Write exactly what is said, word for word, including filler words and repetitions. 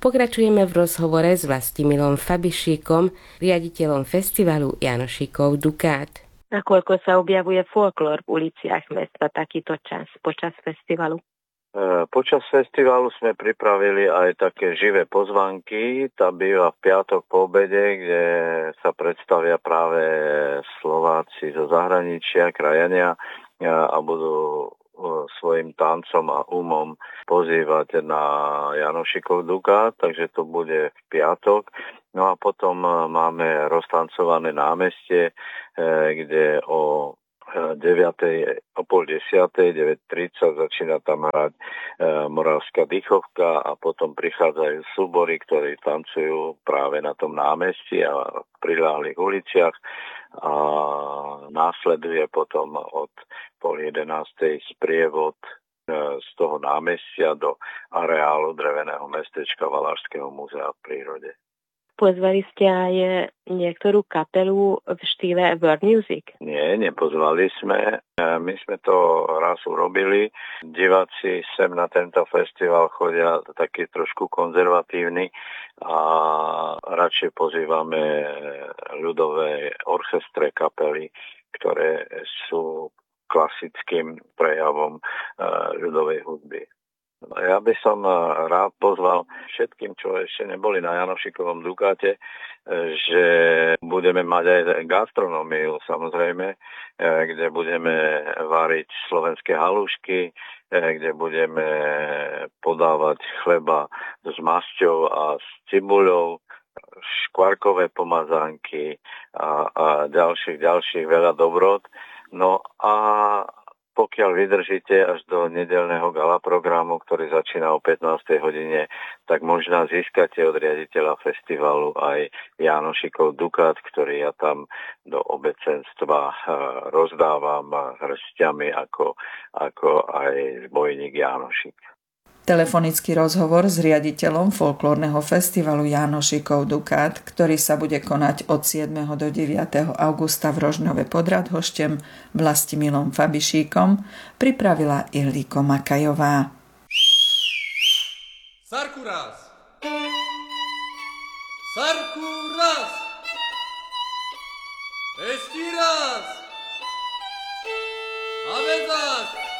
Pokračujeme v rozhovore s Vlastimilom Fabišíkom, riaditeľom festivalu Janošikov Dukát. Nakoľko sa objavuje folklór v uliciach mesta takýto čas počas festivalu? Počas festivalu sme pripravili aj také živé pozvánky. Tá býva v piatok po obede, kde sa predstavia práve Slováci zo zahraničia, krajania a budú svojim tancom a umom pozývať na Janošikov Dukát, takže to bude v piatok. No a potom máme roztancované námestie, kde o deviatej, o pol desiatej, deväť tridsať začína tam hrať e, Moravská dýchovka a potom prichádzajú súbory, ktorí tancujú práve na tom námestí a v priľahlých uliciach a následuje potom od pol jedenástej sprievod e, z toho námestia do areálu dreveného mestečka Valašského múzea v prírode. Pozvali ste aj niektorú kapelu v štýle world music? Nie, nepozvali sme. My sme to raz urobili. Diváci sem na tento festival chodia taký trošku konzervatívny a radšej pozývame ľudové orchestre, kapely, ktoré sú klasickým prejavom ľudovej hudby. Ja by som rád pozval všetkým, čo ešte neboli na Janošikovom Dukáte, že budeme mať aj gastronómiu, samozrejme, kde budeme variť slovenské halušky, kde budeme podávať chleba s masťou a s cibuľou, škvarkové pomazánky a, a ďalších, ďalších veľa dobrot. No a pokiaľ vydržíte až do nedeľného gala programu, ktorý začína o pätnástej hodine, tak možno získate od riaditeľa festivalu aj Janošikov Dukát, ktorý ja tam do obecenstva rozdávam hrstiami ako, ako aj zbojník Janošik. Telefonický rozhovor s riaditeľom folklórneho festivalu Janošikov Dukát, ktorý sa bude konať od siedmeho do deviateho augusta v Rožnove pod Radhoštem, Vlastimilom Fabišíkom, pripravila Ilíko Makajová. Sarku raz! Sarku raz! Ešte raz! A vezás!